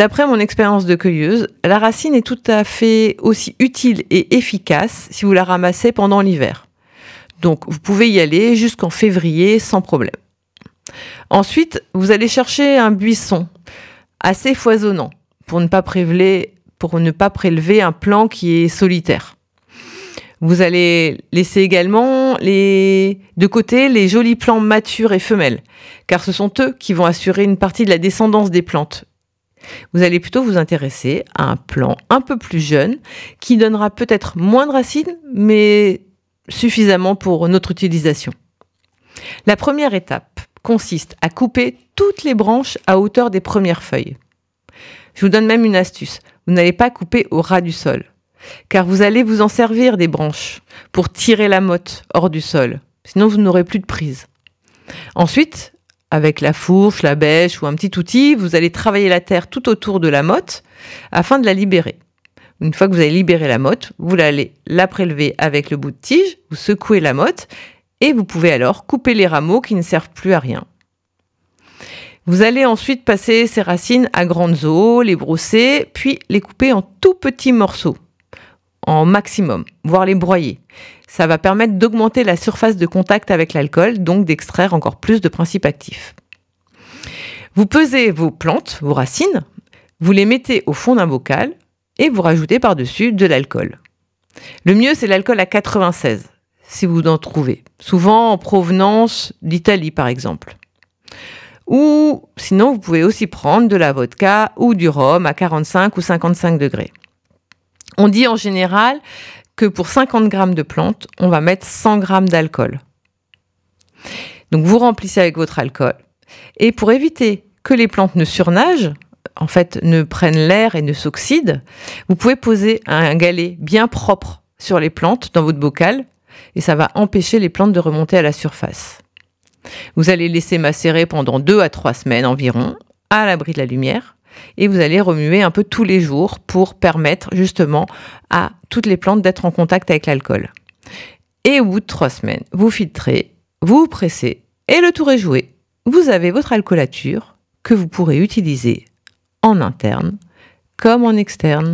D'après mon expérience de cueilleuse, la racine est tout à fait aussi utile et efficace si vous la ramassez pendant l'hiver. Donc, vous pouvez y aller jusqu'en février sans problème. Ensuite, vous allez chercher un buisson assez foisonnant pour ne pas prélever un plant qui est solitaire. Vous allez laisser également de côté les jolis plants matures et femelles, car ce sont eux qui vont assurer une partie de la descendance des plantes. Vous allez plutôt vous intéresser à un plant un peu plus jeune qui donnera peut-être moins de racines, mais suffisamment pour notre utilisation. La première étape consiste à couper toutes les branches à hauteur des premières feuilles. Je vous donne même une astuce. Vous n'allez pas couper au ras du sol, car vous allez vous en servir des branches pour tirer la motte hors du sol. Sinon, vous n'aurez plus de prise. Ensuite, avec la fourche, la bêche ou un petit outil, vous allez travailler la terre tout autour de la motte afin de la libérer. Une fois que vous avez libéré la motte, vous allez la prélever avec le bout de tige, vous secouez la motte et vous pouvez alors couper les rameaux qui ne servent plus à rien. Vous allez ensuite passer ces racines à grandes eaux, les brosser, puis les couper en tout petits morceaux, en maximum, voire les broyer. Ça va permettre d'augmenter la surface de contact avec l'alcool, donc d'extraire encore plus de principes actifs. Vous pesez vos plantes, vos racines, vous les mettez au fond d'un bocal et vous rajoutez par-dessus de l'alcool. Le mieux, c'est l'alcool à 96, si vous en trouvez, souvent en provenance d'Italie par exemple. Ou sinon, vous pouvez aussi prendre de la vodka ou du rhum à 45 ou 55 degrés. On dit en général que pour 50 grammes de plantes, on va mettre 100 grammes d'alcool. Donc vous remplissez avec votre alcool. Et pour éviter que les plantes ne surnagent, en fait ne prennent l'air et ne s'oxydent, vous pouvez poser un galet bien propre sur les plantes dans votre bocal et ça va empêcher les plantes de remonter à la surface. Vous allez laisser macérer pendant 2 à 3 semaines environ, à l'abri de la lumière, et vous allez remuer un peu tous les jours pour permettre justement à toutes les plantes d'être en contact avec l'alcool. Et au bout de 3 semaines, vous filtrez, vous pressez, et le tour est joué. Vous avez votre alcoolature que vous pourrez utiliser en interne comme en externe.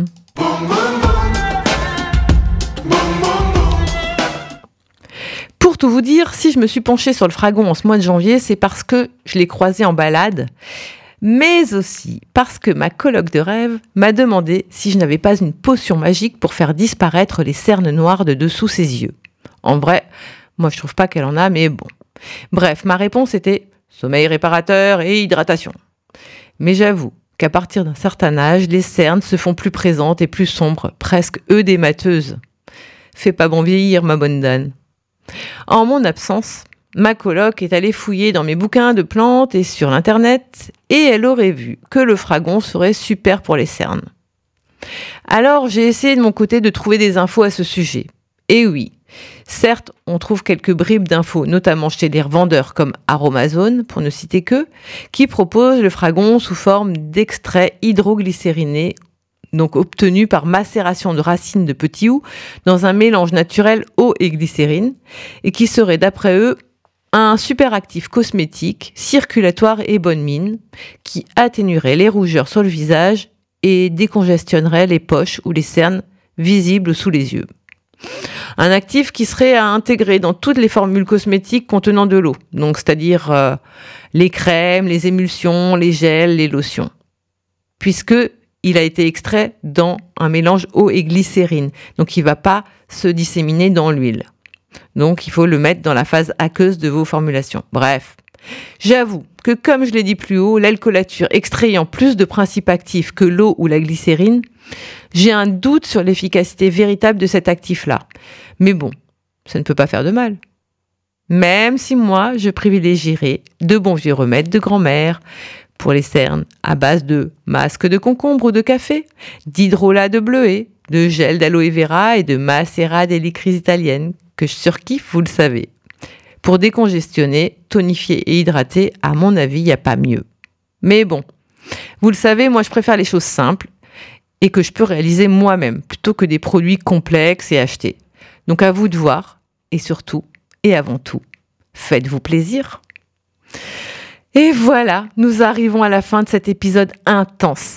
Pour tout vous dire, si je me suis penchée sur le fragon en ce mois de janvier, c'est parce que je l'ai croisé en balade, mais aussi parce que ma coloc de rêve m'a demandé si je n'avais pas une potion magique pour faire disparaître les cernes noires de dessous ses yeux. En vrai, moi je trouve pas qu'elle en a, mais bon. Bref, ma réponse était sommeil réparateur et hydratation. Mais j'avoue qu'à partir d'un certain âge, les cernes se font plus présentes et plus sombres, presque œdémateuses. Fais pas bon vieillir, ma bonne dame. En mon absence, ma coloc est allée fouiller dans mes bouquins de plantes et sur l'internet et elle aurait vu que le fragon serait super pour les cernes. Alors j'ai essayé de mon côté de trouver des infos à ce sujet. Et oui, certes, on trouve quelques bribes d'infos, notamment chez des revendeurs comme Aromazone, pour ne citer que, qui proposent le fragon sous forme d'extrait hydroglycériné, donc obtenu par macération de racines de petits houx dans un mélange naturel eau et glycérine, et qui serait d'après eux un super actif cosmétique, circulatoire et bonne mine, qui atténuerait les rougeurs sur le visage et décongestionnerait les poches ou les cernes visibles sous les yeux. Un actif qui serait à intégrer dans toutes les formules cosmétiques contenant de l'eau, donc c'est-à-dire les crèmes, les émulsions, les gels, les lotions, puisque il a été extrait dans un mélange eau et glycérine, donc il ne va pas se disséminer dans l'huile. Donc il faut le mettre dans la phase aqueuse de vos formulations. Bref, j'avoue que comme je l'ai dit plus haut, l'alcoolature extrayant plus de principes actifs que l'eau ou la glycérine, j'ai un doute sur l'efficacité véritable de cet actif-là. Mais bon, ça ne peut pas faire de mal. Même si moi, je privilégierais de bons vieux remèdes de grand-mère pour les cernes à base de masque de concombre ou de café, d'hydrolat de bleuet, de gel d'aloe vera et de macérat d'hélicryse italienne, que je surkiffe, vous le savez. Pour décongestionner, tonifier et hydrater, à mon avis, il n'y a pas mieux. Mais bon, vous le savez, moi je préfère les choses simples et que je peux réaliser moi-même, plutôt que des produits complexes et achetés. Donc à vous de voir, et surtout, et avant tout, faites-vous plaisir. Et voilà, nous arrivons à la fin de cet épisode intense.